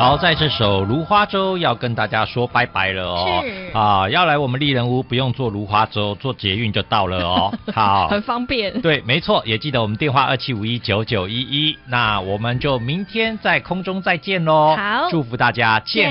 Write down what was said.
好，在这首芦花粥要跟大家说拜拜了哦。 是啊，要来我们丽人屋不用做芦花粥，坐捷运就到了哦。好， 很方便。 对，没错，也记得我们电话27519911。那我们就明天在空中再见喽。 好， 祝福大家健